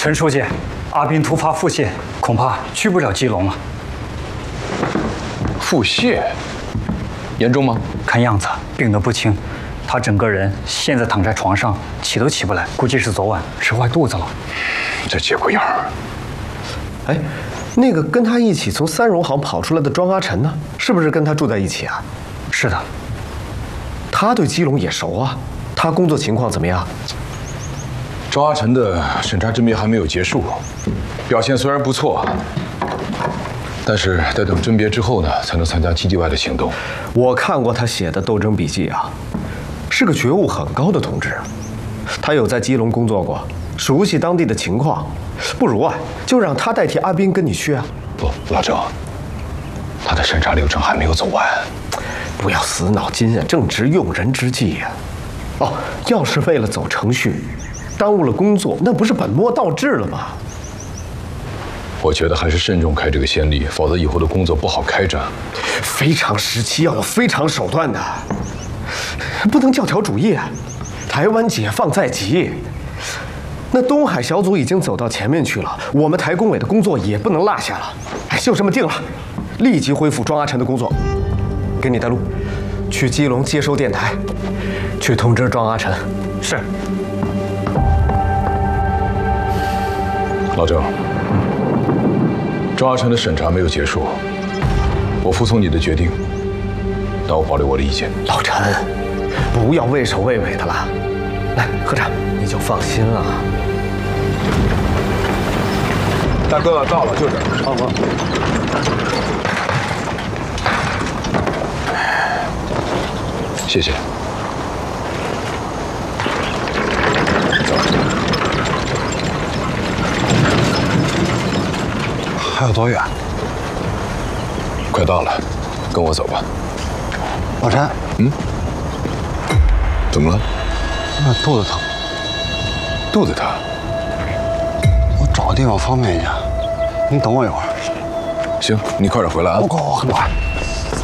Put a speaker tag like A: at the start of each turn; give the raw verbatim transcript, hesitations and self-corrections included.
A: 陈书记，阿斌突发腹泻，恐怕去不了基隆了。
B: 腹泻，严重吗？
A: 看样子病得不轻，他整个人现在躺在床上，起都起不来，估计是昨晚吃坏肚子了。
B: 这节骨眼儿。
C: 哎，那个跟他一起从三荣行跑出来的庄阿晨呢？是不是跟他住在一起啊？
A: 是的。
C: 他对基隆也熟啊，他工作情况怎么样？
B: 庄阿晨的审查甄别还没有结束，表现虽然不错，但是得等甄别之后呢，才能参加基地外的行动。
C: 我看过他写的斗争笔记啊，是个觉悟很高的同志。他有在基隆工作过，熟悉当地的情况。不如啊，就让他代替阿斌跟你去啊。
B: 不，老郑，他的审查流程还没有走完。
C: 不要死脑筋啊，正值用人之际呀、啊。哦，要是为了走程序。 耽误了工作，那不是本末倒置了吗？
B: 我觉得还是慎重开这个先例，否则以后的工作不好开展。
C: 非常时期要有非常手段的，不能教条主义啊！台湾解放在即，那东海小组已经走到前面去了，我们台工委的工作也不能落下了。哎，就这么定了，立即恢复庄阿晨的工作。给你带路，去基隆接收电台，去通知庄阿晨。
A: 是。
B: 老郑，庄阿晨的审查没有结束，我服从你的决定，但我保留我的意见。
C: 老陈，不要畏首畏尾的了，来喝茶，你就放心了。
B: 大哥，到了，就这儿。
C: 好好。
B: 谢谢。
D: 还有多远？
B: 快到了，跟我走吧。
D: 老陈，
B: 嗯，怎么了？
D: 那肚子疼。
B: 肚子疼？
D: 我找个地方方便一下，你等我一会儿。
B: 行，你快点回来啊。
D: 我我很快。